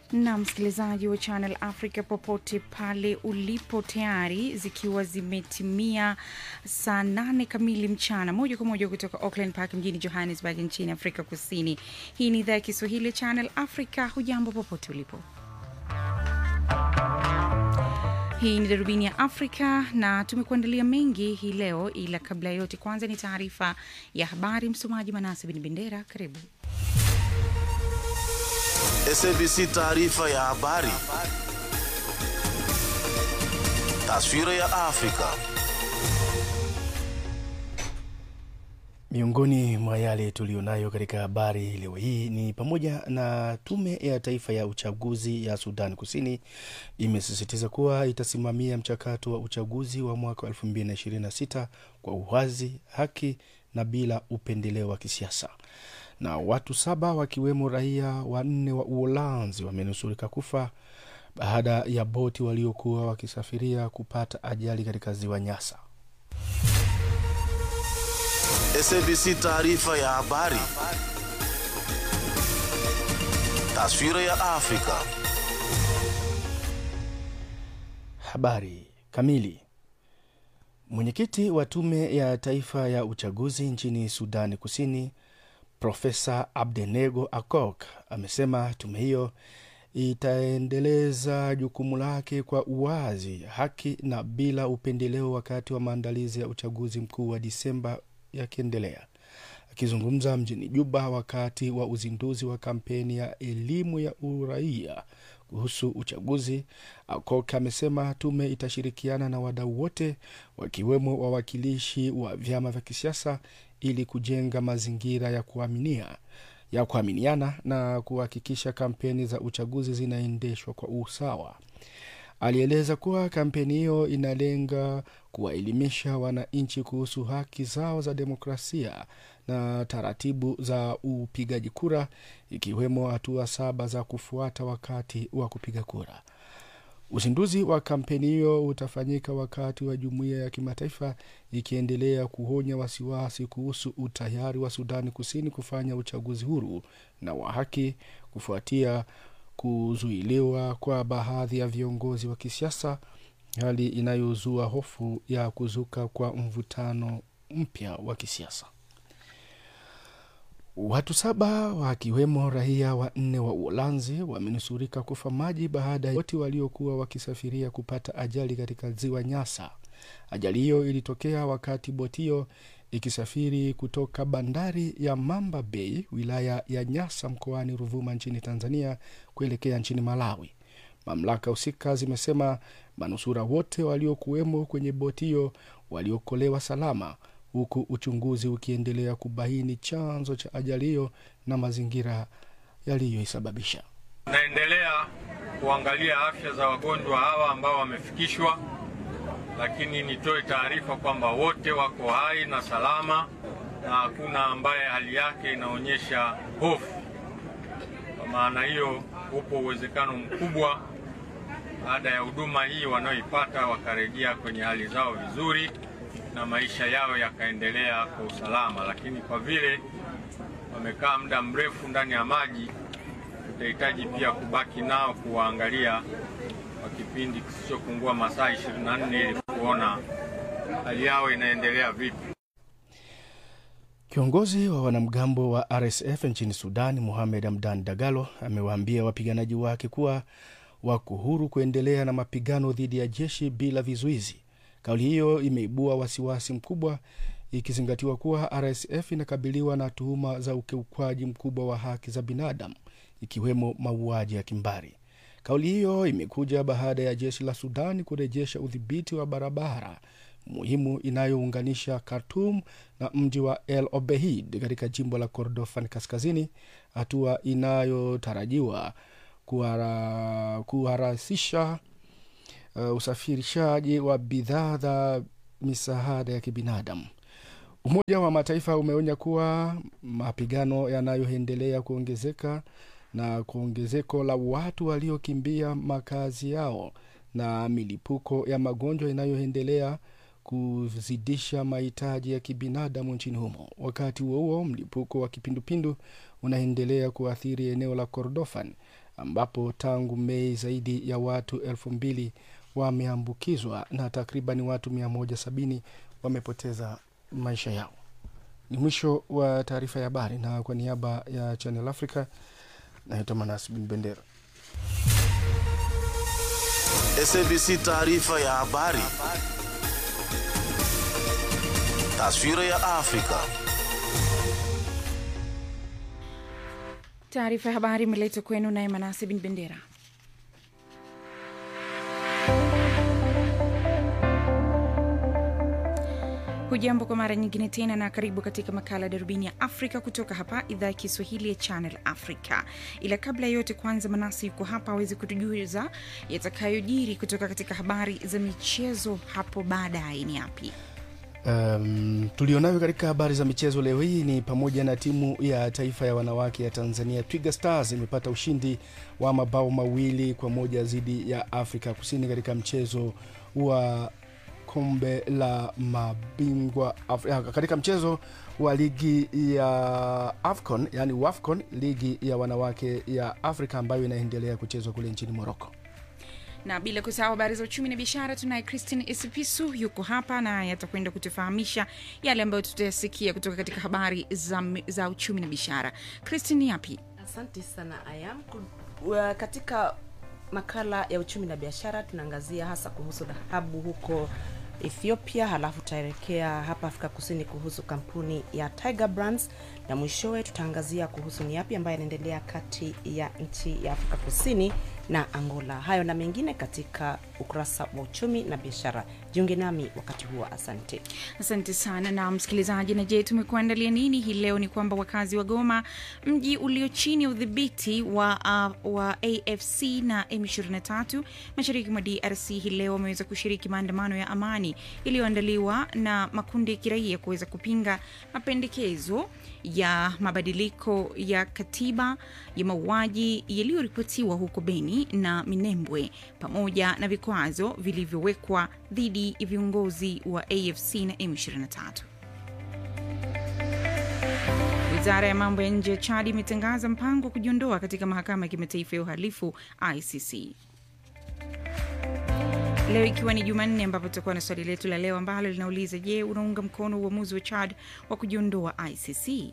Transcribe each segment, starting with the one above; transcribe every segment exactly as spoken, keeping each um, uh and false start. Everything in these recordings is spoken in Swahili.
Na msikilizaji wa Channel Africa popote pale ulipo, tayari zikiwa zimetimia saa nane kamili mchana, moja kwa moja kutoka Auckland Park mjini Johannesburg nchini Afrika Kusini. Hii ni idhaa ya Kiswahili Channel Africa. Hujambo popote ulipo. Hii ni Darubini ya Afrika na tumekuandalia mengi hii leo, ila kabla yote kwanza ni taarifa ya habari. Msomaji Manase bin Bendera, karibu. S A B C taarifa ya habari. Taswira ya Afrika. Miongoni mwa yale tulionayo katika habari leo hii ni pamoja na tume ya taifa ya uchaguzi ya Sudan Kusini imesisitiza kuwa itasimamia mchakato wa uchaguzi wa mwaka elfu mbili ishirini na sita kwa uwazi, haki na bila upendeleo wa kisiasa. Na watu saba wakiwemo raia wanne wa Uholanzi wamenusurika kufa baada ya boti waliokuwa wakisafiria kupata ajali katika ziwa Nyasa. S A B C taarifa ya habari. Taswira ya Afrika. Habari kamili. Mwenyekiti wa tume ya taifa ya uchaguzi nchini Sudan Kusini, Profesa Abdenego Akok, amesema tume hiyo itaendeleza jukumu lake kwa uwazi, haki na bila upendeleo wakati wa maandalizi ya uchaguzi mkuu wa Disemba yakiendelea. Akizungumza mjini Juba wakati wa uzinduzi wa kampeni ya elimu ya uraia kuhusu uchaguzi, Akok amesema tume itashirikiana na wadau wote wakiwemo wawakilishi wa vyama vya kisiasa ili kujenga mazingira ya kuaminia ya kuaminiana na kuhakikisha kampeni za uchaguzi zinaendeshwa kwa usawa. Alieleza kuwa kampeni hiyo inalenga kuwaelimisha wananchi kuhusu haki zao za demokrasia na taratibu za upigaji kura, ikiwemo hatua saba za kufuata wakati wa kupiga kura. Uzinduzi wa kampeni hiyo utafanyika wakati wa jumuiya ya kimataifa ikiendelea kuhonya wasiwasi kuhusu utayari wa Sudan Kusini kufanya uchaguzi huru na wa haki kufuatia kuzuiliwa kwa baadhi ya viongozi wa kisiasa, hali inayozua hofu ya kuzuka kwa mvutano mpya wa kisiasa. Watu saba wakiwemo raia wanne wa Uholanzi wamenusurika kufa maji baada ya boti waliokuwa wakisafiria kupata ajali katika ziwa Nyasa. Ajali hiyo ilitokea wakati boti hiyo ikisafiri kutoka bandari ya Mamba Bay, wilaya ya Nyasa mkoani Ruvuma nchini Tanzania kuelekea nchini Malawi. Mamlaka husika zimesema manusura wote waliokuwemo kwenye boti hiyo waliokolewa salama, huku uchunguzi ukiendelea kubaini chanzo cha ajali hiyo na mazingira yaliyoisababisha. Naendelea kuangalia afya za wagonjwa hawa ambao wamefikishwa, lakini nitoe taarifa kwamba wote wako hai na salama na hakuna ambaye hali yake inaonyesha hofu. Kwa maana hiyo, upo uwezekano mkubwa baada ya huduma hii wanaoipata wakarejea kwenye hali zao vizuri na maisha yao yakaendelea kwa usalama. Lakini kwa vile wamekaa muda mrefu ndani ya maji, tutahitaji pia kubaki nao kuwaangalia kwa kipindi kisichopungua masaa ishirini na nne ili kuona hali yao inaendelea vipi. Kiongozi wa wanamgambo wa R S F nchini Sudan, Mohamed Hamdan Dagalo, amewaambia wapiganaji wake kuwa wako huru kuendelea na mapigano dhidi ya jeshi bila vizuizi. Kauli hiyo imeibua wasiwasi mkubwa ikizingatiwa kuwa R S F inakabiliwa na tuhuma za ukiukwaji mkubwa wa haki za binadamu, ikiwemo mauaji ya kimbari. Kauli hiyo imekuja baada ya jeshi la Sudan kurejesha udhibiti wa barabara muhimu inayounganisha Khartoum na mji wa El Obeid katika jimbo la Kordofan Kaskazini, hatua inayotarajiwa kuhara, kuharasisha uh, usafirishaji wa bidhaa za misaada ya kibinadamu. Umoja wa Mataifa umeonya kuwa mapigano yanayoendelea kuongezeka na kuongezeko la watu waliokimbia makazi yao na milipuko ya magonjwa inayoendelea kuzidisha mahitaji ya kibinadamu nchini humo. Wakati huo huo, mlipuko wa kipindupindu unaendelea kuathiri eneo la Kordofan ambapo tangu Mei zaidi ya watu elfu mbili wameambukizwa na takriban watu mia moja sabini wamepoteza maisha yao. Ni mwisho wa taarifa ya habari, na kwa niaba ya Channel Africa naitwa Manas bin Bendera. S A B C taarifa ya habari. Taswira ya Afrika. Taarifa ya habari imeletwa kwenu na Manas bin Bendera. Hujambo kwa mara nyingine tena na karibu katika makala Darubini ya Afrika kutoka hapa idhaa ya Kiswahili ya Channel Africa. Ila kabla yote, kwanza Manasi yuko hapa aweze kutujuza yatakayojiri kutoka katika habari za michezo hapo baadaye ni yapi. Um, tulionayo katika habari za michezo leo hii ni pamoja na timu ya taifa ya wanawake ya Tanzania Twiga Stars imepata ushindi wa mabao mawili kwa moja dhidi ya Afrika Kusini katika mchezo wa kombe la mabingwa Afrika, katika mchezo wa ligi ya AFCON, yani WAFCON, ligi ya wanawake ya Afrika ambayo inaendelea kuchezwa kule nchini Morocco. Na bila kusahau habari za uchumi na biashara, tunaye Christine Isipisu yuko hapa na yatakwenda kutufahamisha yale ambayo tutayasikia kutoka katika habari za, za uchumi na biashara. Christine, yapi? Asante sana Ayam. Katika makala ya uchumi na biashara tunaangazia hasa kuhusu dhahabu huko Ethiopia, halafu tutaelekea hapa Afrika Kusini kuhusu kampuni ya Tiger Brands, na mwishowe tutaangazia kuhusu ni yapi ambayo yanaendelea kati ya nchi ya Afrika Kusini na Angola. Hayo na mengine katika ukurasa wa uchumi na biashara. Jiunge nami wakati huo. Asante. Asante sana na msikilizaji, na je, tumekuandalia nini hii leo? Ni kwamba wakazi wa Goma, mji ulio chini ya udhibiti wa uh, wa A F C na M ishirini na tatu mashariki mwa D R C hii leo wameweza kushiriki maandamano ya amani iliyoandaliwa na makundi ya kiraia kuweza kupinga mapendekezo ya mabadiliko ya katiba ya mauaji yaliyoripotiwa huko Beni na Minembwe, pamoja na vikwazo vilivyowekwa dhidi ya viongozi wa A F C na M ishirini na tatu. Wizara ya mambo ya nje ya Chad imetangaza mpango wa kujiondoa katika mahakama ya kimataifa ya uhalifu I C C. Leo ikiwa ni Jumanne, ambapo tutakuwa na swali letu la leo ambalo linauliza, je, unaunga mkono uamuzi wa Chad wa kujiondoa I C C?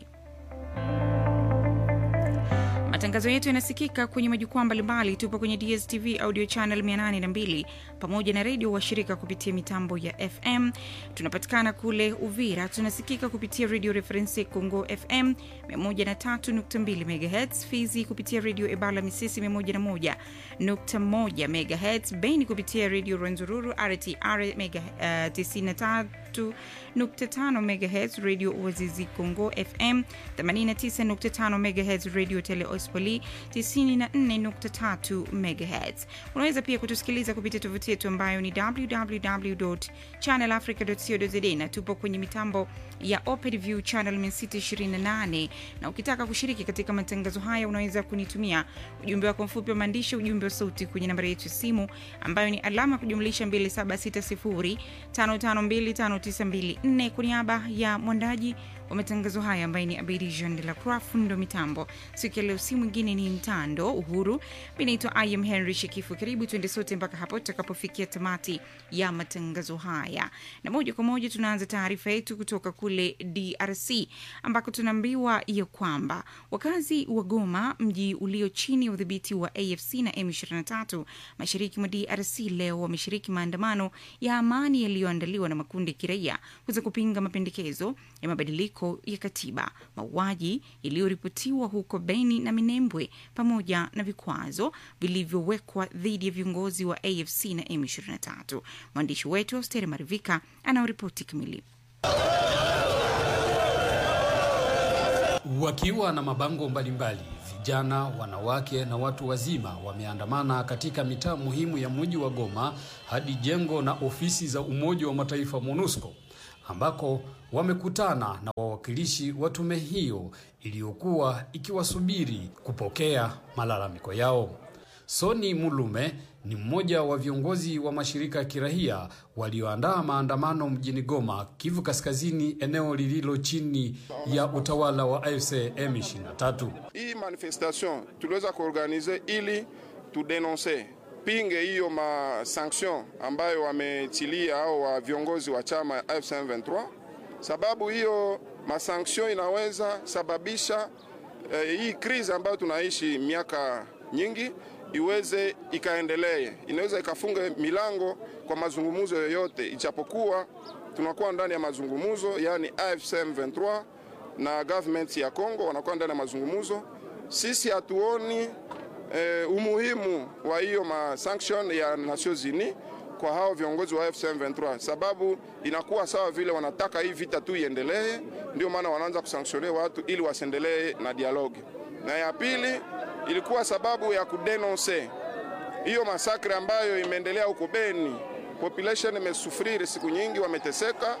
Matangazo yetu yanasikika kwenye majukwaa mbalimbali. Tupo kwenye D S T V audio channel mia nane na mbili pamoja na radio washirika kupitia mitambo ya F M. Tunapatikana kule Uvira, tunasikika kupitia Radio Reference Congo F M mia moja na tatu nukta mbili megahertz, Fizi kupitia Radio Ebala Misisi mia moja na moja nukta moja megahertz, Beni kupitia Radio Rwenzururu R T R mega uh, tisini na tatu nukta tano megahertz, Radio Wazizi Congo F M themanini na tisa nukta tano megahertz, Radio Tele Ospoli tisini na nne nukta tatu megahertz. Unaweza pia kutusikiliza kupitia tovuti yetu ambayo ni w w w dot channel africa dot co dot z a, na tupo kwenye mitambo ya OpenView channel mia sita ishirini na nane. Na ukitaka kushiriki katika matangazo haya unaweza kunitumia ujumbe wako mfupi wa maandishi, ujumbe wa sauti kwenye nambari yetu ya simu ambayo ni alama kujumlisha mbili saba sita sifuri tano tano mbili tano tisa mbili nne. Kwa niaba ya mwandaji wa matangazo haya ambaye ni Abedi Jean de la Croix, fundo mitambo siku ya leo si mwingine ni Mtando Uhuru. Binaitwa I am Henry Shekifu. Karibu tuende sote mpaka hapo tutakapofikia tamati ya matangazo haya. Na moja kwa moja tunaanza taarifa yetu kutoka kule D R C ambako tunaambiwa ya kwamba wakazi wa Goma, mji ulio chini ya udhibiti wa A F C na M ishirini na tatu mashariki mwa D R C, leo wameshiriki maandamano ya amani yaliyoandaliwa na makundi ya kiraia kuweza kupinga mapendekezo ya mabadiliko ya katiba, mauaji yaliyoripotiwa huko Beni na Minembwe, pamoja na vikwazo vilivyowekwa dhidi ya viongozi wa A F C na M ishirini na tatu. Mwandishi wetu Ostere Marivika anauripoti kamili. Wakiwa na mabango mbalimbali, vijana, wanawake na watu wazima wameandamana katika mitaa muhimu ya mji wa Goma hadi jengo na ofisi za Umoja wa Mataifa MONUSCO, ambako wamekutana na wawakilishi wa tume hiyo iliyokuwa ikiwasubiri kupokea malalamiko yao. Soni Mulume ni mmoja wa viongozi wa mashirika ya kirahia walioandaa maandamano mjini Goma, Kivu Kaskazini, eneo lililo chini ya utawala wa A F C M ishirini na tatu. Hii manifestation tuliweza kuorganize ili tudenonse pinge hiyo ma sanction ambayo wametilia au wa viongozi wa chama A F C M ishirini na tatu, sababu hiyo ma sanction inaweza sababisha eh, hii krizi ambayo tunaishi miaka nyingi iweze ikaendelee, inaweza ikafunga milango kwa mazungumzo yoyote, ijapokuwa tunakuwa ndani ya mazungumzo, yani A F C M ishirini na tatu na government ya Kongo wanakuwa ndani ya mazungumzo. Sisi hatuoni eh, umuhimu wa hiyo ma sanction ya Nations Unies kwa hao viongozi wa A F C M ishirini na tatu, sababu inakuwa sawa vile wanataka hii vita tu iendelee, ndio maana wanaanza kusanctionner watu ili wasiendelee na dialogue. Na ya pili ilikuwa sababu ya kudenonse hiyo masakre ambayo imeendelea huko Beni. Population imesufiri siku nyingi, wameteseka,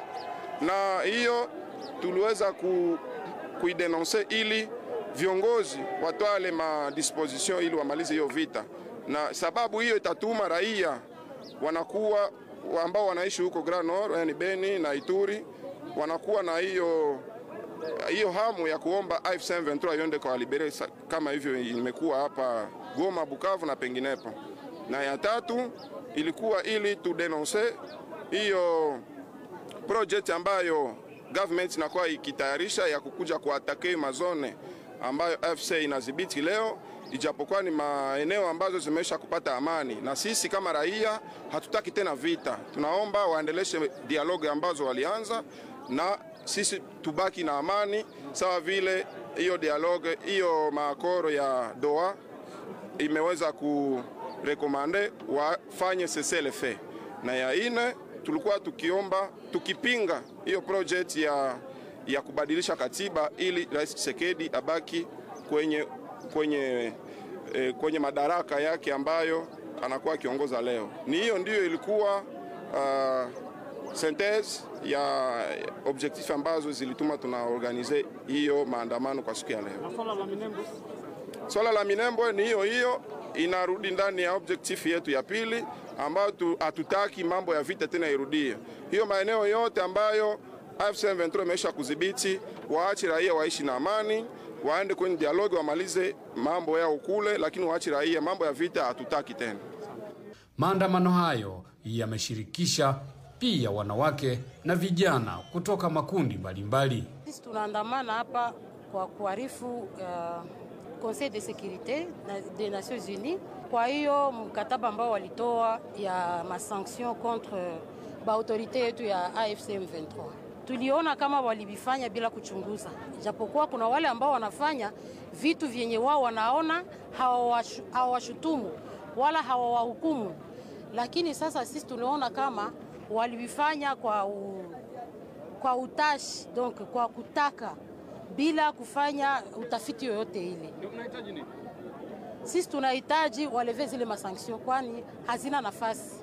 na hiyo tuliweza ku, kuidenonse ili viongozi watwale ma disposition ili wamalize hiyo vita, na sababu hiyo itatuma raia wanakuwa ambao wanaishi huko Grand Nord, yani Beni na Ituri, wanakuwa na hiyo hiyo hamu ya kuomba A F C M ishirini na tatu iende kwa libere kama hivyo imekuwa hapa Goma, Bukavu na penginepo. Na ya tatu ilikuwa ili tudenonse hiyo project ambayo government inakuwa ikitayarisha ya kukuja kuatake mazone ambayo A F C inadhibiti leo, ijapokuwa ni maeneo ambazo zimesha kupata amani, na sisi kama raia hatutaki tena vita. Tunaomba waendeleshe dialogue ambazo walianza, na sisi tubaki na amani, sawa vile hiyo dialogue, hiyo makoro ya Doha imeweza kurekomande wafanye cessez-le-feu. Na ya ine tulikuwa tukiomba, tukipinga hiyo project ya ya kubadilisha katiba ili Rais Tshisekedi abaki kwenye kwenye eh, kwenye madaraka yake ambayo anakuwa kiongoza leo. Ni hiyo ndio ilikuwa uh, synthèse ya objectif ambazo zilituma tunaorganize hiyo maandamano kwa siku ya leo. Swala la Minembwe, swala la Minembwe ni hiyo hiyo, inarudi ndani ya objectif yetu ya pili ambayo hatutaki mambo ya vita tena irudie. Hiyo maeneo yote ambayo A F C M ishirini na tatu imesha kudhibiti, waache raia waishi na amani, waende kwenye dialogue, wamalize mambo yao kule, lakini waache raia, mambo ya vita hatutaki tena. Maandamano hayo yameshirikisha pia wanawake na vijana kutoka makundi mbalimbali. Sisi tunaandamana hapa kwa kuarifu uh, Conseil de Sécurité des Nations Unies kwa hiyo mkataba ambao walitoa ya masanction contre ba autorité yetu ya A F C M ishirini na tatu. Tuliona kama walibifanya bila kuchunguza, japokuwa kuna wale ambao wanafanya vitu vyenye wao wanaona hawawashutumu wala hawawahukumu, lakini sasa sisi tunaona kama walibifanya kwa u, kwa utashi, donc kwa kutaka bila kufanya utafiti yoyote ile. Unahitaji nini? Sisi tunahitaji waleve zile masanction kwani hazina nafasi,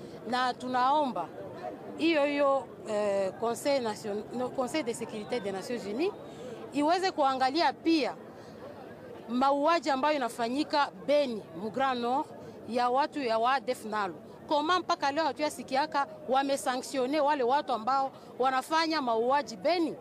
na tunaomba hiyo hiyo eh, Conseil National, no, Conseil de Sécurité des Nations Unies iweze kuangalia pia mauaji ambayo inafanyika Beni, Grand Nord, ya watu ya wa A D F nalo. Koma mpaka leo hatuyasikiaka wamesanctionne wale watu ambao wanafanya mauaji Beni.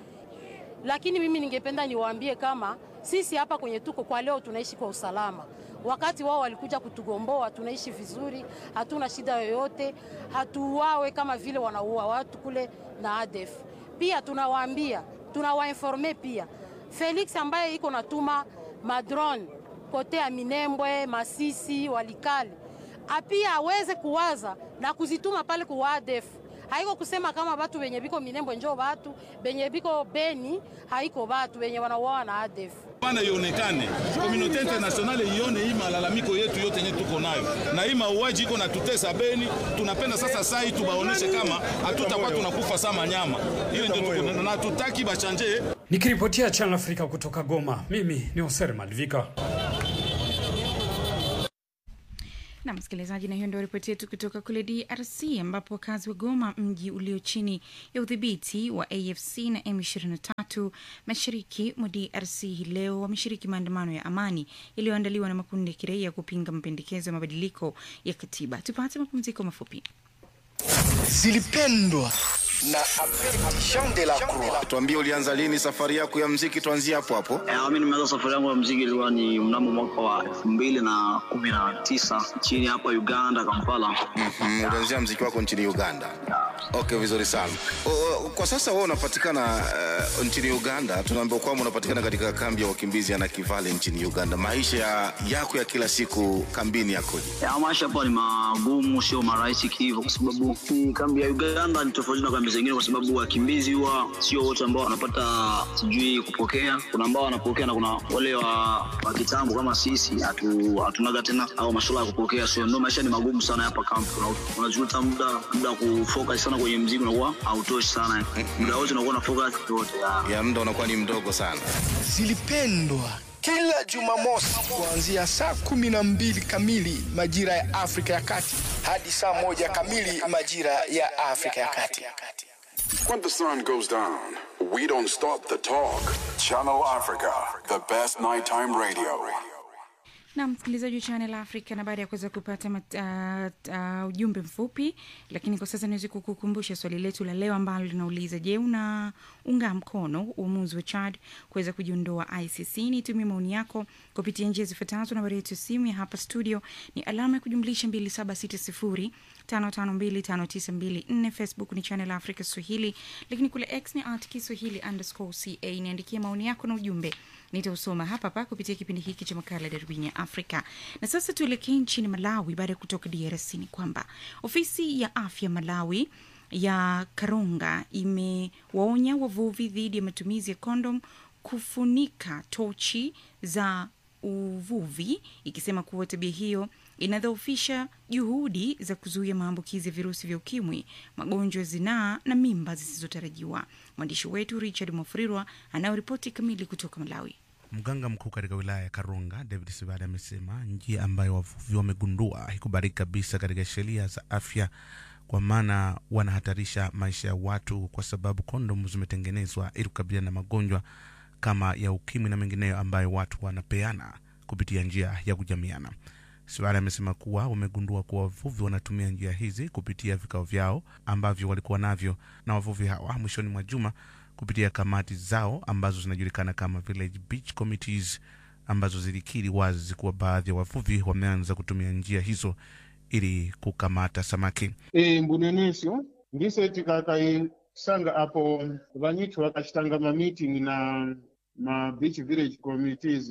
Lakini mimi ningependa niwaambie kama sisi hapa kwenye tuko kwa leo tunaishi kwa usalama. Wakati wao walikuja kutugomboa tunaishi vizuri, hatuna shida yoyote, hatuuawe kama vile wanaua watu kule na A D F. Pia tunawaambia, tunawainforme pia Felix ambaye iko natuma madrone kote ya Minembwe, Masisi, Walikale, apia aweze kuwaza na kuzituma pale kwa A D F. Haiko kusema kama watu wenye biko Minembwe njoo watu, benye biko Beni haiko watu wenye wanauawa na A D F. Maana ionekane, community internationale ione hii malalamiko yetu yote yenye tuko nayo. Na hii mauaji iko na tutesa Beni, tunapenda sasa sai tubaoneshe kama hatutakuwa tunakufa sama nyama. Hiyo ndio tuko na tutaki bachanje. Nikiripotia Channel Africa kutoka Goma, mimi ni Oser Malvika. Na msikilizaji, na hiyo ndio ripoti yetu kutoka kule D R C, ambapo wakazi wa Goma, mji ulio chini ya udhibiti wa A F C na M ishirini na tatu mashariki mwa D R C, hii leo wameshiriki maandamano ya amani iliyoandaliwa na makundi ya kiraia kupinga mapendekezo ya mabadiliko ya katiba. Tupate mapumziko mafupi. Zilipendwa na Jean de la Croix. Tuambie ulianza lini safari yako ya muziki, tuanzie hapo hapo. Eh, mimi nimeanza safari yangu ya muziki ilikuwa ni mnamo mwaka wa elfu mbili na kumi na tisa chini hapa Uganda, Kampala. Mhm, ulianzia muziki wako nchini Uganda. Okay, vizuri sana. O, o, kwa sasa wewe unapatikana uh, nchini Uganda. Tunaambiwa kwamba unapatikana katika kambi ya wakimbizi ya Nakivale nchini Uganda. Maisha ya, yako ya kila siku kambini yakoje? Ya, maisha hapa ni magumu, sio marahisi hivyo, kwa sababu kambi ya Uganda ni tofauti na kambi zingine, kwa sababu wakimbizi huwa sio wote ambao wanapata sijui kupokea. Kuna ambao wanapokea na kuna wale wa, wa kitambo kama sisi hatu hatunaga tena au masuala ya kupokea. So ndio maisha ni magumu sana hapa kambi. Unajuta muda muda kufocus sana kwenye muziki unakuwa hautoshi sana. Muda wote unakuwa na focus yote ya, ya muda unakuwa ni mdogo sana. Zilipendwa kila Jumamosi kuanzia saa kumi na mbili kamili majira ya Afrika ya Kati hadi saa moja kamili majira ya Afrika ya Kati. When the sun goes down, we don't stop the talk. Channel Africa, the best nighttime radio. Na msikilizaji wa Channel Africa, na baada ya kuweza kupata mat, uh, uh, ujumbe mfupi, lakini kwa sasa niwezi kukukumbusha swali letu la leo ambalo linauliza, je, una unga mkono uamuzi wa Chad kuweza kujiondoa I C C? Ni tumia maoni yako kupitia njia zifuatazo. Nambari yetu simu ya hapa studio ni alama ya kujumlisha mbili saba sita sifuri tano tano mbili tano tisa mbili nne. Facebook ni Channel Africa Swahili, lakini kule X ni at Kiswahili underscore ca. Niandikia maoni yako na ujumbe, nitausoma hapa hapa kupitia kipindi hiki cha makala Darubini ya Afrika. Na sasa tuelekee nchini Malawi. Baada ya kutoka D R C, ni kwamba ofisi ya afya Malawi ya Karonga imewaonya wavuvi dhidi ya matumizi ya kondom kufunika tochi za uvuvi, ikisema kuwa tabia hiyo inadhoofisha juhudi za kuzuia maambukizi ya virusi vya ukimwi, magonjwa ya zinaa na mimba zisizotarajiwa. Mwandishi wetu Richard Mofrirwa anayoripoti kamili kutoka Malawi. Mganga mkuu katika wilaya ya Karonga, David Sibada, amesema njia ambayo wavuvi wamegundua haikubaliki kabisa katika sheria za afya, kwa maana wanahatarisha maisha ya watu kwa sababu kondomu zimetengenezwa ili kukabiliana na magonjwa kama ya ukimwi na mengineyo ambayo watu wanapeana kupitia njia ya kujamiana. Sibada amesema kuwa wamegundua kuwa wavuvi wanatumia njia hizi kupitia vikao vyao ambavyo walikuwa navyo na wavuvi hawa mwishoni mwa juma kupitia kamati zao ambazo zinajulikana kama Village Beach Committees, ambazo zilikiri wazi kuwa baadhi ya wavuvi wameanza kutumia njia hizo ili kukamata samaki. E mbunenesyo ngise tikakai sanga hapo vanyitu wakashitanga ma meeting na ma beach village committees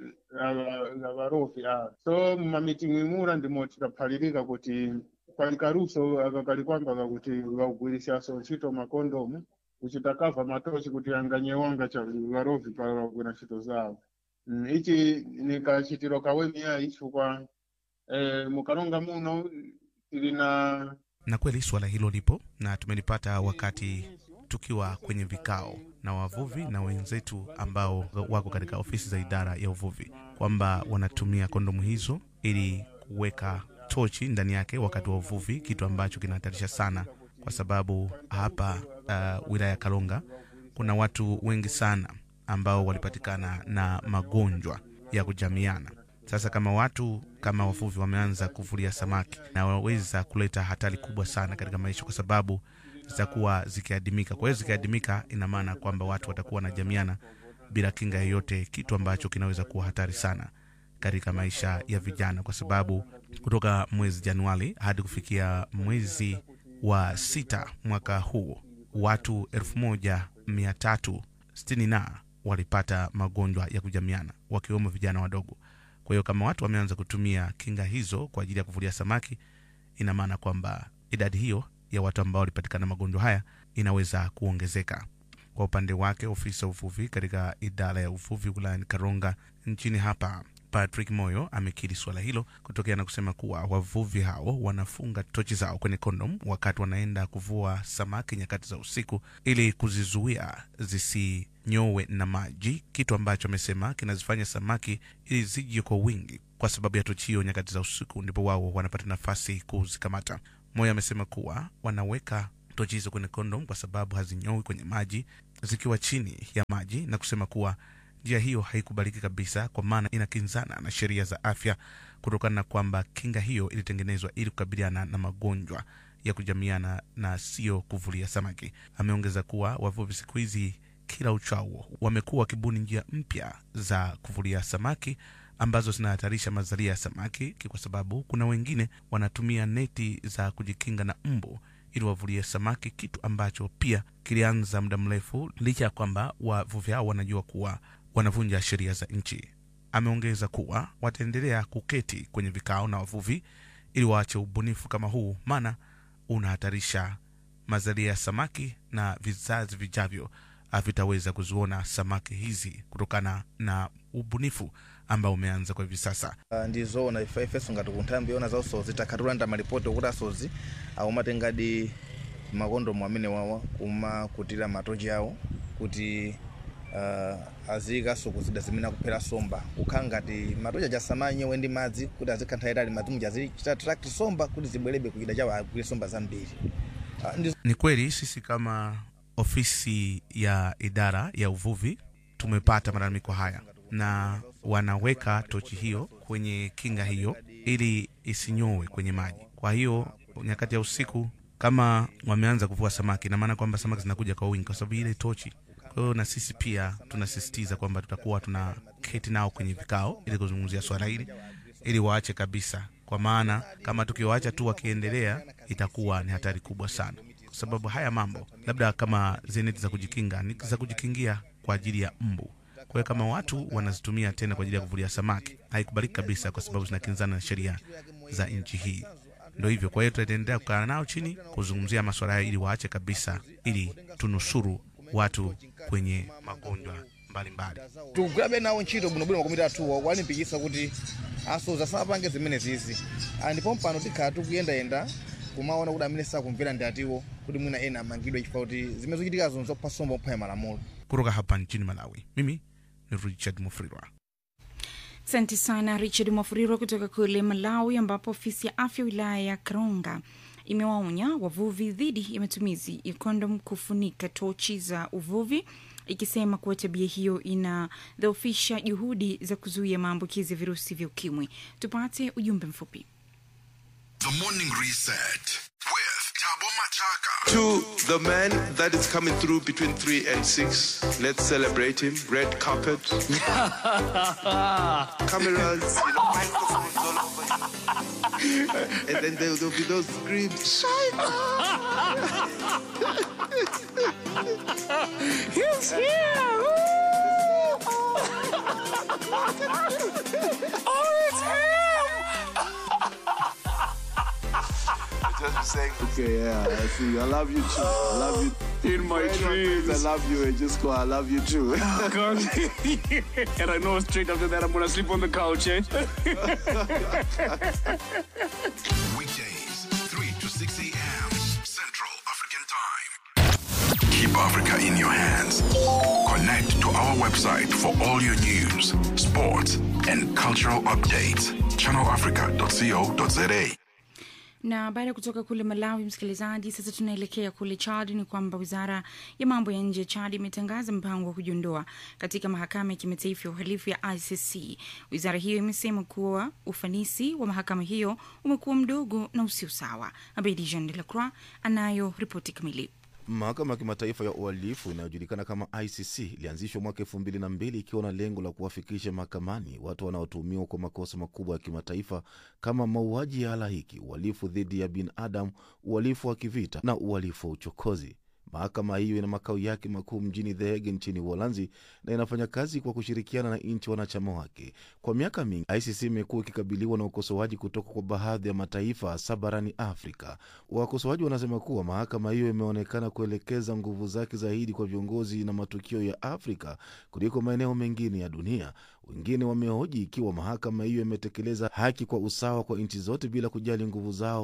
la varofi ah so ma meeting imura ndimo tikapalirika kuti kwalikaruso akakali kwamba kuti vaugwirisha so chito makondomu kuchitakava matochi kuti anganyewanga cha varofi pa kuna chito zao. Mm, ichi nikachitiro kaweni ya ichu kwa eh, Mukaronga muno ilina. Na kweli swala hilo lipo na tumelipata wakati tukiwa kwenye vikao na wavuvi na wenzetu ambao wako katika ofisi za idara ya uvuvi, kwamba wanatumia kondomu hizo ili kuweka tochi ndani yake wakati wa uvuvi, kitu ambacho kinahatarisha sana kwa sababu hapa uh, wilaya ya Karonga kuna watu wengi sana ambao walipatikana na magonjwa ya kujamiana. Sasa kama watu kama wavuvi wameanza kuvulia samaki, na waweza kuleta hatari kubwa sana katika maisha kwa sababu zitakuwa zikiadimika. Kwa hiyo zikiadimika ina maana kwamba watu watakuwa na jamiana bila kinga yoyote, kitu ambacho kinaweza kuwa hatari sana katika maisha ya vijana, kwa sababu kutoka mwezi Januari hadi kufikia mwezi wa sita mwaka huu watu elfu moja mia tatu sitini na walipata magonjwa ya kujamiana, wakiwemo vijana wadogo. Kwa hiyo kama watu wameanza kutumia kinga hizo kwa ajili ya kuvulia samaki, ina maana kwamba idadi hiyo ya watu ambao walipatikana magonjwa haya inaweza kuongezeka. Kwa upande wake, ofisa uvuvi katika idara ya uvuvi wilayani Karonga nchini hapa, Patrick Moyo, amekiri swala hilo kutokea na kusema kuwa wavuvi hao wanafunga tochi zao kwenye kondom wakati wanaenda kuvua samaki nyakati za usiku ili kuzizuia zisi nyowe na maji, kitu ambacho amesema kinazifanya samaki ili zije kwa wingi. Kwa sababu ya tochi hiyo nyakati za usiku ndipo wao wanapata nafasi kuzikamata. Moyo amesema kuwa wanaweka tochi hizo kwenye kondom kwa sababu hazinyoi kwenye maji zikiwa chini ya maji, na kusema kuwa njia hiyo haikubaliki kabisa kwa maana inakinzana na sheria za afya, kutokana na kwamba kinga hiyo ilitengenezwa ili kukabiliana na magonjwa ya kujamiana na sio kuvulia samaki. Ameongeza kuwa wavuvi siku hizi kila uchao wamekuwa wakibuni njia mpya za kuvulia samaki ambazo zinahatarisha mazalia ya samaki, kwa sababu kuna wengine wanatumia neti za kujikinga na mbu ili wavulie samaki, kitu ambacho pia kilianza muda mrefu licha ya kwamba wavuvi hao wanajua kuwa wanavunja sheria za nchi. Ameongeza kuwa wataendelea kuketi kwenye vikao na wavuvi ili waache ubunifu kama huu, maana unahatarisha mazalia ya samaki na vizazi vijavyo havitaweza kuziona samaki hizi kutokana na ubunifu ambao umeanza kwa hivi sasa. Uh, ndizo na ifeso ngati kuntambi ona za usozi takatulanda malipoti okuta sozi au matengadi makondo mwamene wawa kuma kutira matoji yao kuti uh, azika sokuzida zimina kuphera somba ukhangati matoja ja samanye wendi madzi kuti azikanthairali mazimu jazi tract somba kuti zibwerebe kuida jawa akuli somba zambiri. Uh, ni kweli sisi kama ofisi ya idara ya uvuvi tumepata malalamiko haya, na wanaweka tochi hiyo kwenye kinga hiyo ili isinyowe kwenye maji. Kwa hiyo nyakati ya usiku kama wameanza kuvua samaki, na maana kwamba samaki zinakuja kwa wingi kwa sababu ile tochi. Kwa hiyo na sisi pia tunasisitiza kwamba tutakuwa tunaketi nao kwenye vikao ili kuzungumzia swala hili ili waache kabisa, kwa maana kama tukiwaacha tu wakiendelea itakuwa ni hatari kubwa sana, kwa sababu haya mambo labda kama zeneti za kujikinga ni za kujikingia kwa ajili ya mbu. Kwa hiyo kama watu wanazitumia tena kwa ajili ya kuvulia samaki haikubaliki kabisa, kwa sababu zinakinzana na sheria za nchi hii. Ndio hivyo, kwa hiyo tutaendelea kukaa nao chini kuzungumzia masuala haya ili waache kabisa, ili tunusuru watu kwenye magonjwa mbalimbali. Tugrabe nawo nchito buno buno makomita atuwa walimpikisa kuti asoza sapange zimene zizi. Ndipo mpano tikatu kuyenda yenda kumaona kuti amene sakumvera ndi atiwo kuti mwina ena amangidwa chifukwa kuti zimene zochitika zonzo pasomba kupha malamulo. Kutoka hapa nchini Malawi, mimi ni Richard Mufrirwa. Asante sana Richard Mufrirwa kutoka kule Malawi, ambapo ofisi ya afya wilaya ya Karonga imewaonya wavuvi dhidi ya matumizi ya kondom kufunika tochi za uvuvi, ikisema kuwa tabia hiyo inadhoofisha juhudi za kuzuia maambukizi ya virusi vya ukimwi. Tupate ujumbe mfupi. The Morning Reset with Tabo Machaka. To the man that is coming through between three and six, let's celebrate him. Red carpet, cameras, you know, microphones all over. And then there will be those screams. He's here! Oh, it's him! Just saying, okay, yeah, I see you. I love you too. I love you. In my dreams. I love you, and just go, I love you too. God. And I know straight after that I'm going to sleep on the couch, eh? Weekdays, three to six a.m. Central African Time. Keep Africa in your hands. Connect to our website for all your news, sports, and cultural updates. channel africa dot co dot za. Na baada ya kutoka kule Malawi, msikilizaji, sasa tunaelekea kule Chad. Ni kwamba wizara ya mambo ya nje ya Chad imetangaza mpango wa kujiondoa katika mahakama ya kimataifa ya uhalifu ya I C C. Wizara hiyo imesema kuwa ufanisi wa mahakama hiyo umekuwa mdogo na usio sawa. Abedi Jean de la Croix anayo ripoti kamili. Mahakama ya kimataifa ya uhalifu inayojulikana kama I C C ilianzishwa mwaka elfu mbili na mbili ikiwa na lengo la kuwafikisha mahakamani watu wanaotuhumiwa kwa makosa makubwa ya kimataifa kama mauaji ya halaiki, uhalifu dhidi ya binadamu, uhalifu wa kivita na uhalifu wa uchokozi. Mahakama hiyo ina makao yake makuu mjini The Hague nchini Uholanzi na inafanya kazi kwa kushirikiana na nchi wanachama wake. Kwa miaka mingi, I C C imekuwa ikikabiliwa na ukosoaji kutoka kwa baadhi ya mataifa hasa barani Afrika. Wakosoaji wanasema kuwa mahakama hiyo imeonekana kuelekeza nguvu zake zaidi kwa viongozi na matukio ya Afrika kuliko maeneo mengine ya dunia. Wengine wamehoji ikiwa mahakama hiyo imetekeleza haki kwa usawa kwa nchi zote bila kujali nguvu zao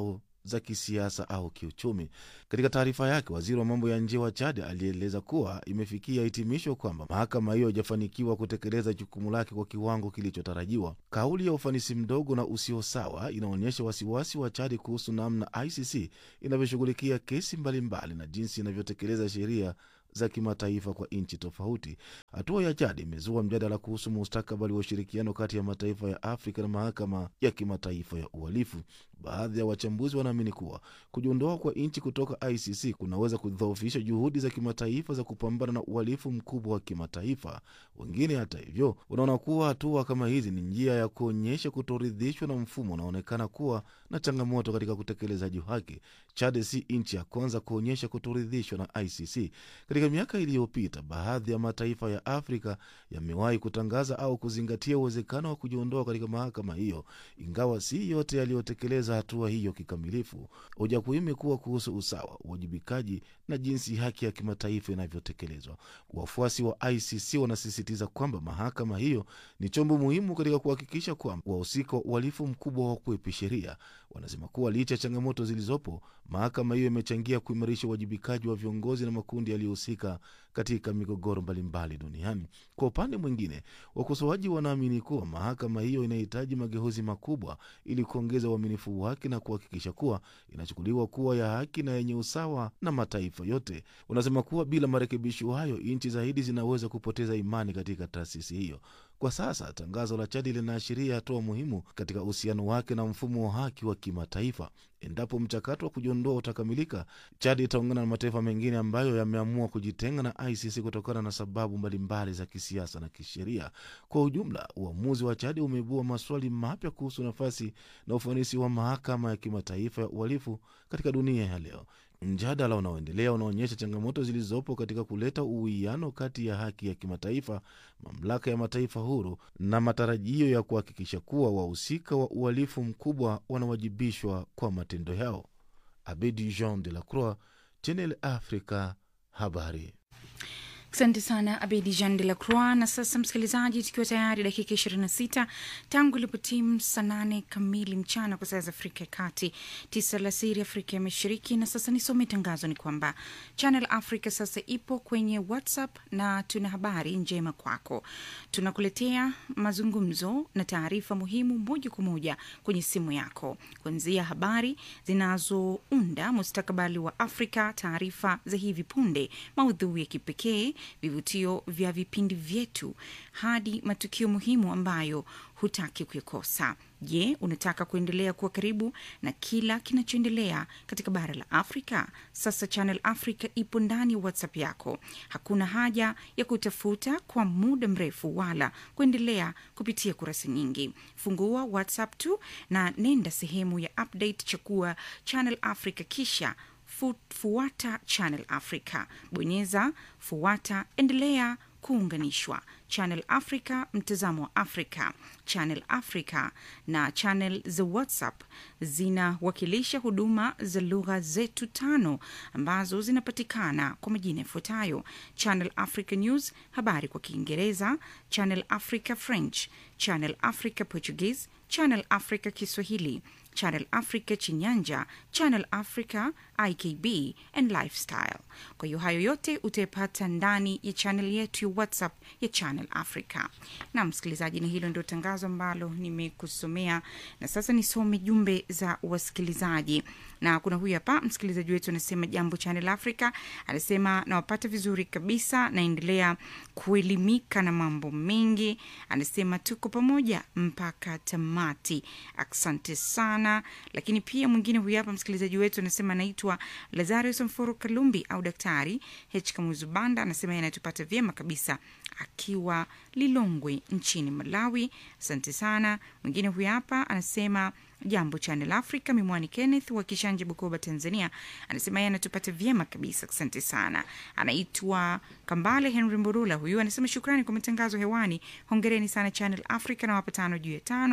za kisiasa au kiuchumi. Katika taarifa yake, waziri wa mambo ya nje wa Chad alieleza kuwa imefikia hitimisho kwamba mahakama hiyo haijafanikiwa kutekeleza jukumu lake kwa kiwango kilichotarajiwa. Kauli ya ufanisi mdogo na usio sawa inaonyesha wasiwasi wa Chad kuhusu namna I C C inavyoshughulikia kesi mbalimbali mbali na jinsi inavyotekeleza sheria za kimataifa kwa nchi tofauti. Hatua ya Chad imezua mjadala kuhusu mustakabali wa ushirikiano kati ya mataifa ya Afrika na mahakama ya kimataifa ya uhalifu. Baadhi ya wachambuzi wanaamini kuwa kujiondoa kwa nchi kutoka I C C kunaweza kudhoofisha juhudi za kimataifa za kupambana na uhalifu mkubwa wa kimataifa. Wengine hata hivyo wanaona kuwa hatua kama hizi ni njia ya kuonyesha kutoridhishwa na mfumo unaonekana kuwa na changamoto katika kutekelezaji wake. Chad si nchi ya kwanza kuonyesha kutoridhishwa na I C C. Katika miaka iliyopita, baadhi ya mataifa ya Afrika yamewahi kutangaza au kuzingatia uwezekano wa kujiondoa katika mahakama hiyo, ingawa si yote yaliyotekeleza hatua hiyo kikamilifu. Hoja kuu imekuwa kuhusu usawa, uwajibikaji na jinsi haki ya kimataifa inavyotekelezwa. Wafuasi wa I C C wanasisitiza kwamba mahakama hiyo ni chombo muhimu katika kuhakikisha kwamba wahusika wa uhalifu mkubwa hawakwepi sheria. Wanasema kuwa licha ya changamoto zilizopo, mahakama hiyo imechangia kuimarisha uwajibikaji wa viongozi na makundi yaliyohusika katika migogoro mbalimbali duniani. Kwa upande mwingine, wakosoaji wanaamini kuwa mahakama hiyo inahitaji mageuzi makubwa ili kuongeza uaminifu wake na kuhakikisha kuwa inachukuliwa kuwa ya haki na yenye usawa na mataifa yote. Wanasema kuwa bila marekebisho hayo, nchi zaidi zinaweza kupoteza imani katika taasisi hiyo. Kwa sasa, tangazo la Chad linaashiria hatua muhimu katika uhusiano wake na mfumo wa haki wa kimataifa. Endapo mchakato wa kujiondoa utakamilika, Chad itaungana na mataifa mengine ambayo yameamua kujitenga na I C C kutokana na sababu mbalimbali za kisiasa na kisheria. Kwa ujumla, uamuzi wa Chad umeibua maswali mapya kuhusu nafasi na ufanisi wa mahakama ya kimataifa ya uhalifu katika dunia ya leo. Mjadala unaoendelea unaonyesha changamoto zilizopo katika kuleta uwiano kati ya haki ya kimataifa, mamlaka ya mataifa huru na matarajio ya kuhakikisha kuwa wahusika wa uhalifu mkubwa wanawajibishwa kwa matendo yao. Abedi Jean de la Croix, Channel Africa, habari. Asante sana Abedi Jean de la Croix. Na sasa msikilizaji, tukiwa tayari dakika ishirini na sita tangu ilipotimu saa nane kamili mchana kwa saa za Afrika ya Kati, tisa alasiri Afrika ya Mashariki. Na sasa nisome tangazo ni kwamba Channel Africa sasa ipo kwenye WhatsApp na tuna habari njema kwako. Tunakuletea mazungumzo na taarifa muhimu moja kwa moja kwenye simu yako, kuanzia habari zinazounda mustakabali wa Afrika, taarifa za hivi punde, maudhui ya kipekee, vivutio vya vipindi vyetu, hadi matukio muhimu ambayo hutaki kukosa. Je, unataka kuendelea kuwa karibu na kila kinachoendelea katika bara la Afrika? Sasa Channel Africa ipo ndani ya WhatsApp yako. Hakuna haja ya kutafuta kwa muda mrefu wala kuendelea kupitia kurasa nyingi. Fungua WhatsApp tu na nenda sehemu ya update, chakua Channel Africa kisha Fu, fuata Channel Africa. Bonyeza fuata, endelea kuunganishwa. Channel Africa, mtazamo wa Afrika. Channel Africa na channel za WhatsApp zinawakilisha huduma za lugha zetu tano ambazo zinapatikana kwa majina yafuatayo: Channel Africa News, habari kwa Kiingereza; Channel Africa French; Channel Africa Portuguese; Channel Africa Kiswahili; Channel Africa Chinyanja; Channel Africa I K B and Lifestyle. Kwa hiyo hayo yote utayapata ndani ya channel yetu ya WhatsApp ya Channel Africa. Na msikilizaji, ni hilo ndio tangazo ambalo nimekusomea, na sasa nisome jumbe za wasikilizaji. Na kuna huyu hapa msikilizaji wetu anasema, jambo Channel Africa, anasema nawapata vizuri kabisa, naendelea kuelimika na mambo mengi. Anasema tuko pamoja mpaka tamati, asante sana. Lakini pia mwingine huyu hapa msikilizaji wetu anasema anaitwa Lazarus Mforo Kalumbi au Daktari H Kamuzubanda, anasema yanatupata vyema kabisa akiwa Lilongwe nchini Malawi, asante sana. Mwingine huyu hapa anasema jambo Channel Africa, Mimwani Kenneth wa Kishanje Bukoba Tanzania, anasema yeye anatupata vyema kabisa, asante sana. Anaitwa Kambale Henry Mborula, huyu anasema shukrani kwa matangazo hewani, hongereni sana Channel Africa na wapatano juu ya tano.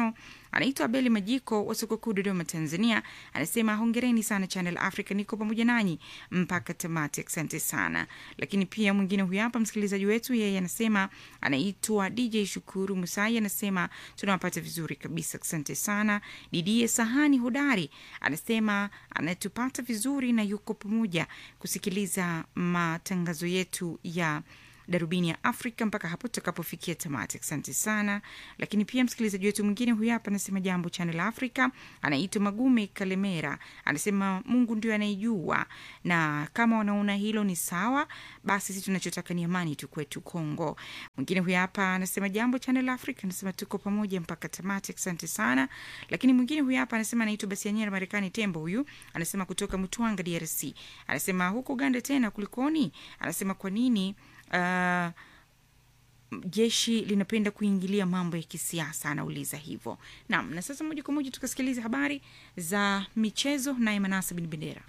Anaitwa Abeli Majiko wa soko kuu Dodoma, Tanzania. Anasema hongereni sana Channel Africa, niko pamoja nanyi mpaka tamati, asante sana. Lakini pia mwingine huyu hapa msikilizaji wetu, yeye anasema anaitwa D J Shukuru Musai, anasema tunawapata vizuri kabisa, asante sana. Didie Sahani Hodari anasema anatupata vizuri na yuko pamoja kusikiliza matangazo yetu ya Darubini ya Afrika mpaka hapo tutakapofikia tamati, asante sana. Lakini pia msikilizaji wetu mwingine huyu hapa anasema jambo Channel Africa, anaitwa Magume Kalemera, anasema Mungu ndio anayejua, na kama wanaona hilo ni sawa, basi sisi tunachotaka ni amani tu kwetu Kongo. Mwingine huyu hapa anasema jambo Channel Africa, anasema tuko pamoja mpaka tamati, asante sana. Lakini mwingine huyu hapa anasema anaitwa Basianyera Marekani Tembo, huyu anasema kutoka Mtwanga D R C, anasema huko Uganda tena kulikoni, anasema kwa nini Uh, jeshi linapenda kuingilia mambo ya kisiasa, anauliza hivyo. Naam, na sasa moja kwa moja tukasikiliza habari za michezo na Manase bin Bendera.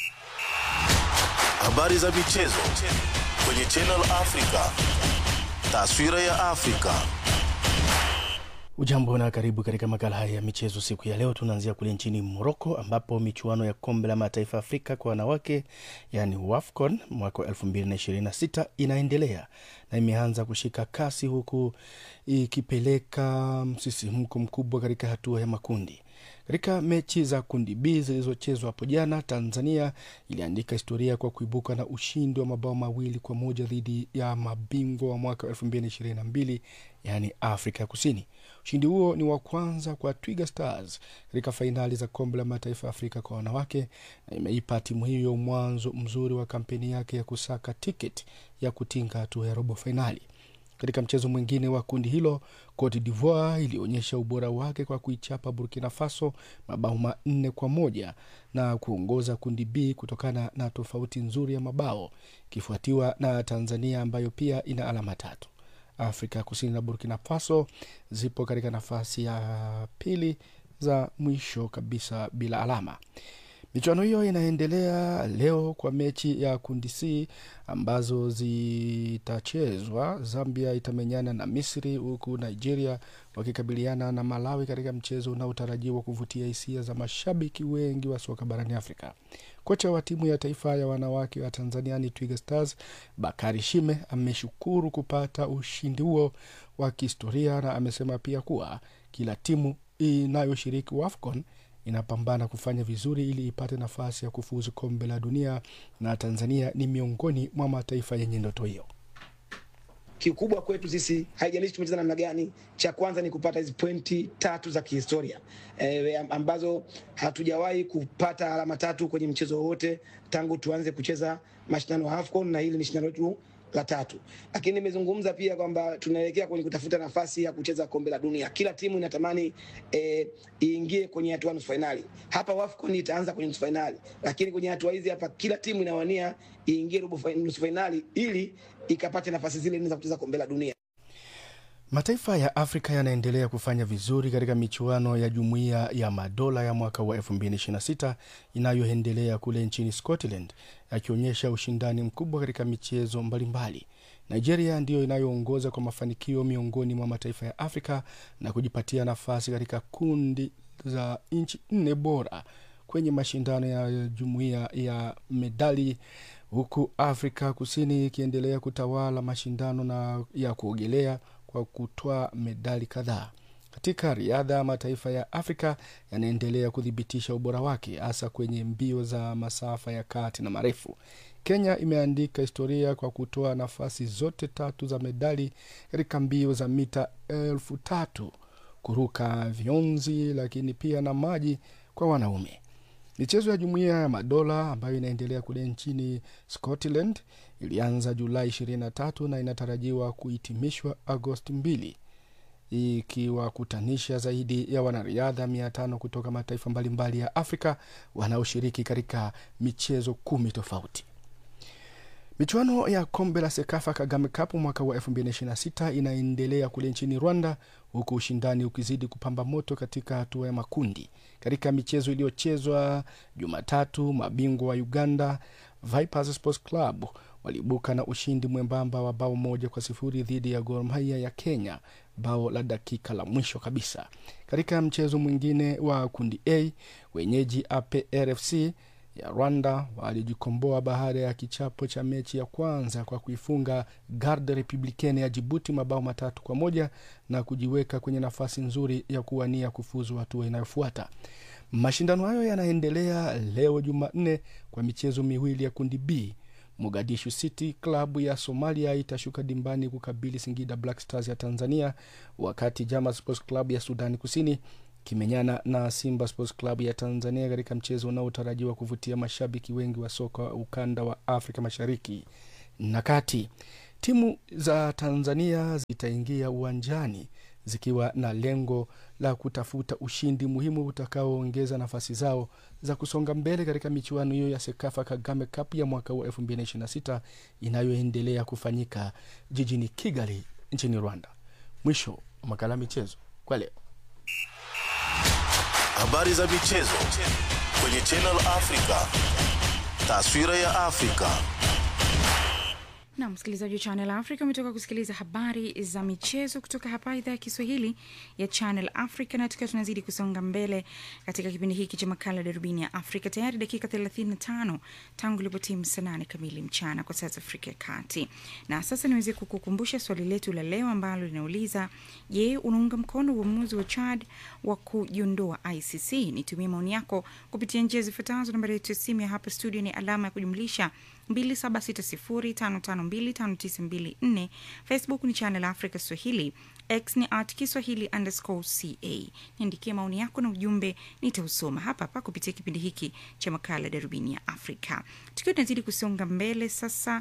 Habari za michezo kwenye Channel Africa. Taswira ya Afrika. Ujambo na karibu katika makala haya ya michezo siku ya leo. Tunaanzia kule nchini Morocco ambapo michuano ya kombe la mataifa Afrika kwa wanawake yani WAFCON mwaka elfu mbili ishirini na sita inaendelea na imeanza kushika kasi, huku ikipeleka msisimko mkubwa katika hatua ya makundi. Katika mechi za kundi B zilizochezwa hapo jana, Tanzania iliandika historia kwa kuibuka na ushindi wa mabao mawili kwa moja dhidi ya mabingwa wa mwaka elfu mbili ishirini na mbili yani Afrika Kusini. Ushindi huo ni wa kwanza kwa Twiga Stars katika fainali za kombe la mataifa Afrika kwa wanawake, na imeipa timu hiyo mwanzo mzuri wa kampeni yake ya kusaka tiketi ya kutinga hatua ya robo fainali. Katika mchezo mwingine wa kundi hilo, Cote d'Ivoire ilionyesha ubora wake kwa kuichapa Burkina Faso mabao manne kwa moja na kuongoza kundi B kutokana na tofauti nzuri ya mabao, kifuatiwa na Tanzania ambayo pia ina alama tatu. Afrika Kusini na Burkina Faso zipo katika nafasi ya pili za mwisho kabisa bila alama. Michuano hiyo inaendelea leo kwa mechi ya kundi C ambazo zitachezwa. Zambia itamenyana na Misri, huku Nigeria wakikabiliana na Malawi katika mchezo unaotarajiwa kuvutia hisia za mashabiki wengi wa soka barani Afrika. Kocha wa timu ya taifa ya wanawake wa Tanzania ni Twiga Stars, Bakari Shime, ameshukuru kupata ushindi huo wa kihistoria, na amesema pia kuwa kila timu inayoshiriki WAFCON inapambana kufanya vizuri ili ipate nafasi ya kufuzu kombe la dunia, na Tanzania ni miongoni mwa mataifa yenye ndoto hiyo. Kikubwa kwetu sisi, haijalishi tumecheza namna gani, cha kwanza ni kupata hizo pointi tatu za kihistoria e, ambazo hatujawahi kupata alama tatu kwenye mchezo wote tangu tuanze kucheza mashindano ya AFCON, na hili ni shindano letu la tatu. Lakini nimezungumza pia kwamba tunaelekea kwenye kutafuta nafasi ya kucheza kombe la dunia. Kila timu inatamani e, iingie kwenye hatua nusu finali. Hapa WAFCON itaanza kwenye nusu finali, lakini kwenye hatua hizi hapa kila timu inawania iingie robo nusu finali ili ikapate nafasi zile za kucheza kombe la dunia. Mataifa ya Afrika yanaendelea kufanya vizuri katika michuano ya Jumuiya ya Madola ya mwaka wa elfu mbili ishirini na sita inayoendelea kule nchini Scotland, yakionyesha ushindani mkubwa katika michezo mbalimbali. Nigeria ndiyo inayoongoza kwa mafanikio miongoni mwa mataifa ya Afrika na kujipatia nafasi katika kundi za nchi nne bora kwenye mashindano ya Jumuiya ya Medali, huku Afrika Kusini ikiendelea kutawala mashindano na ya kuogelea kwa kutoa medali kadhaa. Katika riadha, mataifa ya Afrika yanaendelea kudhibitisha ubora wake, hasa kwenye mbio za masafa ya kati na marefu. Kenya imeandika historia kwa kutoa nafasi zote tatu za medali katika mbio za mita elfu tatu, kuruka vionzi, lakini pia na maji kwa wanaume. Michezo ya Jumuiya ya Madola ambayo inaendelea kule nchini Scotland ilianza Julai ishirini na tatu na inatarajiwa kuhitimishwa Agosti mbili, ikiwakutanisha zaidi ya wanariadha mia tano kutoka mataifa mbalimbali ya Afrika wanaoshiriki katika michezo kumi tofauti. Michuano ya kombe la Sekafa Kagame Cup mwaka wa elfu mbili ishirini na sita inaendelea kule nchini Rwanda, huku ushindani ukizidi kupamba moto katika hatua ya makundi. Katika michezo iliyochezwa Jumatatu, mabingwa wa Uganda Vipers Sports Club waliibuka na ushindi mwembamba wa bao moja kwa sifuri dhidi ya Gor Mahia ya Kenya, bao la dakika la mwisho kabisa. Katika mchezo mwingine wa kundi A, wenyeji A P R F C ya Rwanda walijikomboa baada ya kichapo cha mechi ya kwanza kwa kuifunga Garde Republicaine ya Djibouti mabao matatu kwa moja na kujiweka kwenye nafasi nzuri ya kuwania kufuzu hatua inayofuata. Mashindano hayo yanaendelea leo Jumanne kwa michezo miwili ya kundi B. Mogadishu City Club ya Somalia itashuka dimbani kukabili Singida Black Stars ya Tanzania, wakati Jama Sports Club ya Sudan Kusini kimenyana na Simba Sports Club ya Tanzania katika mchezo unaotarajiwa kuvutia mashabiki wengi wa soka ukanda wa Afrika Mashariki na Kati. Timu za Tanzania zitaingia uwanjani zikiwa na lengo la kutafuta ushindi muhimu utakaoongeza nafasi zao za kusonga mbele katika michuano hiyo ya Sekafa Kagame Cup ya mwaka wa elfu mbili ishirini na sita inayoendelea kufanyika jijini Kigali nchini Rwanda. Mwisho makala michezo kwa leo. Habari za michezo kwenye Channel Africa. Taswira ya Afrika. Na msikilizaji wa Channel Africa, umetoka kusikiliza habari za michezo kutoka hapa idhaa ya Kiswahili ya Channel Africa, na tukiwa tunazidi kusonga mbele katika kipindi hiki cha makala Darubini ya Afrika. Tayari dakika thelathini na tano tangu ilipotimu saa nane kamili mchana kwa saa za Afrika ya Kati. Na sasa niweze kukukumbusha swali letu la leo ambalo linauliza, je, unaunga mkono uamuzi wa Chad wa kujiondoa I C C? Nitumie maoni yako kupitia njia zifuatazo. Nambari yetu ya simu ya hapa studio ni alama ya kujumlisha mbili saba sita sifuri tano tano mbili tano tisa mbili nne. Facebook ni Channel Africa Swahili, X ni at Kiswahili underscore ca. Niandikie maoni yako na ujumbe, nitausoma hapa hapa kupitia kipindi hiki cha makala Darubini ya Afrika. Tukiwa tunazidi kusonga mbele sasa,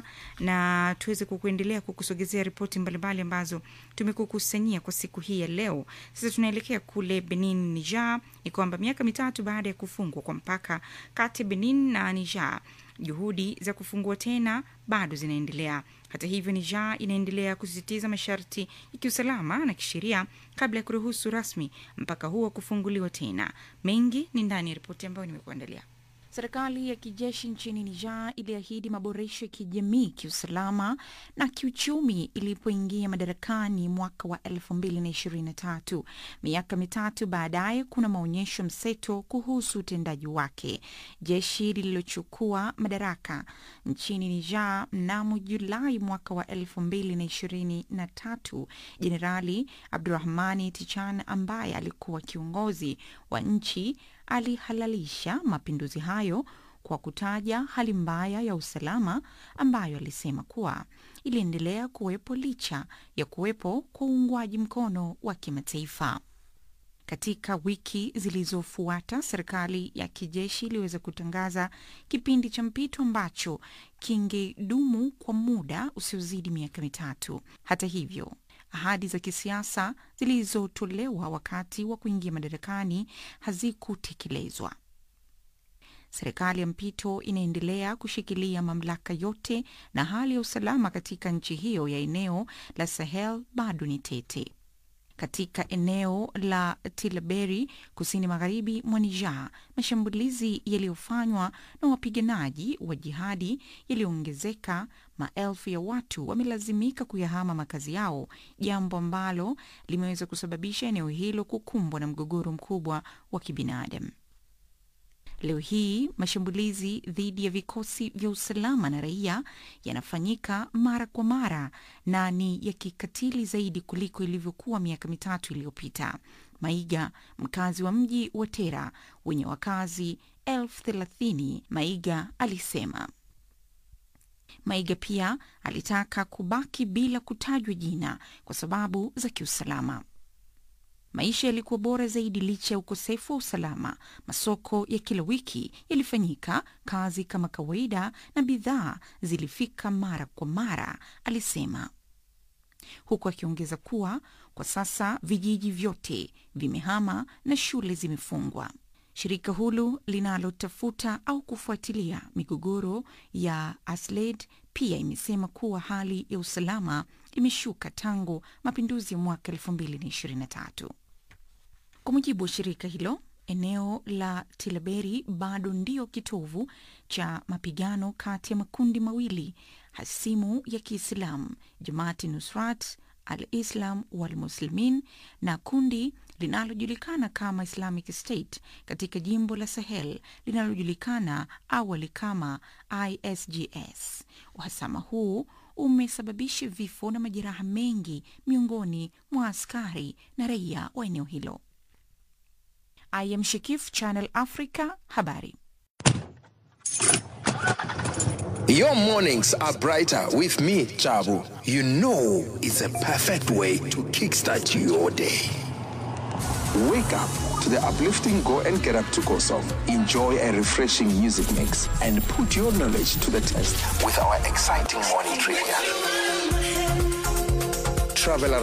na tuweze kukuendelea kukusogezea ripoti mbalimbali ambazo tumekukusanyia kwa siku hii ya leo. Sasa tunaelekea kule Benin, Niger. Ni kwamba miaka mitatu baada ya kufungwa kwa mpaka kati Benin na Niger, juhudi za kufungua tena bado zinaendelea. Hata hivyo, Niger inaendelea kusisitiza masharti ya kiusalama na kisheria kabla ya kuruhusu rasmi mpaka huo kufunguliwa tena. Mengi ni ndani ya ripoti ambayo nimekuandalia. Serikali ya kijeshi nchini Niger iliahidi maboresho ya kijamii, kiusalama na kiuchumi ilipoingia madarakani mwaka wa elfu mbili na ishirini na tatu. Miaka mitatu baadaye, kuna maonyesho mseto kuhusu utendaji wake. Jeshi lililochukua madaraka nchini Niger mnamo Julai mwaka wa elfu mbili na ishirini na tatu, Jenerali Abdurrahmani Tichan ambaye alikuwa kiongozi wa nchi alihalalisha mapinduzi hayo kwa kutaja hali mbaya ya usalama ambayo alisema kuwa iliendelea kuwepo licha ya kuwepo kwa uungwaji mkono wa kimataifa. Katika wiki zilizofuata, serikali ya kijeshi iliweza kutangaza kipindi cha mpito ambacho kingedumu kwa muda usiozidi miaka mitatu. Hata hivyo, ahadi za kisiasa zilizotolewa wakati wa kuingia madarakani hazikutekelezwa. Serikali ya mpito inaendelea kushikilia mamlaka yote na hali ya usalama katika nchi hiyo ya eneo la Sahel bado ni tete. Katika eneo la Tilaberi kusini magharibi mwa Niger, mashambulizi yaliyofanywa na wapiganaji wa jihadi yaliongezeka. Maelfu ya watu wamelazimika kuyahama makazi yao, jambo ambalo limeweza kusababisha eneo hilo kukumbwa na mgogoro mkubwa wa kibinadamu. Leo hii mashambulizi dhidi ya vikosi vya usalama na raia yanafanyika mara kwa mara na ni ya kikatili zaidi kuliko ilivyokuwa miaka mitatu iliyopita. Maiga, mkazi wa mji wa Tera wenye wakazi elfu thelathini, Maiga alisema. Maiga pia alitaka kubaki bila kutajwa jina kwa sababu za kiusalama. Maisha yalikuwa bora zaidi licha ya ukosefu wa usalama. Masoko ya kila wiki yalifanyika kazi kama kawaida na bidhaa zilifika mara kwa mara, alisema. Huku akiongeza kuwa kwa sasa vijiji vyote vimehama na shule zimefungwa. Shirika hulu linalotafuta au kufuatilia migogoro ya Asled pia imesema kuwa hali ya usalama imeshuka tangu mapinduzi ya mwaka elfu mbili na ishirini na tatu. Kwa mujibu wa shirika hilo, eneo la Tilaberi bado ndio kitovu cha mapigano kati ya makundi mawili hasimu ya Kiislamu Jamaati Nusrat al-Islam wal-Muslimin na kundi linalojulikana kama Islamic State katika jimbo la Sahel linalojulikana awali kama I S G S. Uhasama huu umesababisha vifo na majeraha mengi miongoni mwa askari na raia wa eneo hilo. I am Shakif, Channel Africa, habari. Your mornings are brighter with me, Chabu. You know it's a perfect way to kickstart your day. Wake up to the uplifting Go and Get Up to Go song. Enjoy a refreshing music mix and put your knowledge to the test with our exciting morning trivia. Travel around